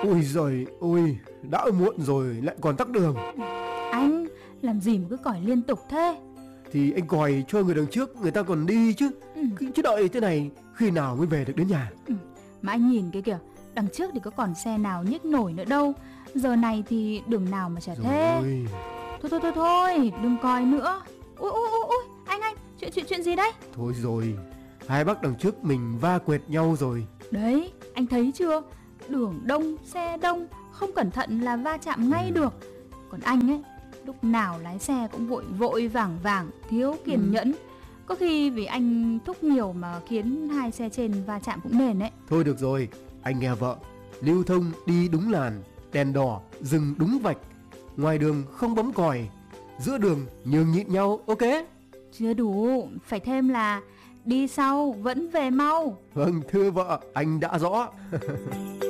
Ôi giời ôi, đã muộn rồi lại còn tắc đường. Anh làm gì mà cứ còi liên tục thế? Thì anh còi cho người đằng trước người ta còn đi chứ. Chứ đợi thế này khi nào mới về được đến nhà. Mà anh nhìn cái kìa, đằng trước thì có còn xe nào nhích nổi nữa đâu. Giờ này thì đường nào mà chả thế. Rồi. Thôi, đừng còi nữa. Ui, anh, chuyện gì đấy? Thôi rồi, hai bác đằng trước mình va quẹt nhau rồi. Đấy, anh thấy chưa? Đường đông, xe đông, không cẩn thận là va chạm ngay được. Còn anh ấy, lúc nào lái xe cũng vội vàng, thiếu kiên nhẫn. Có khi vì anh thúc nhiều mà khiến hai xe trên va chạm cũng nền ấy. Thôi được rồi, anh nghe vợ. Lưu thông đi đúng làn, đèn đỏ dừng đúng vạch, ngoài đường không bấm còi, giữa đường nhường nhịn nhau, ok? Chưa đủ, phải thêm là đi sau vẫn về mau. Vâng, thưa vợ, anh đã rõ.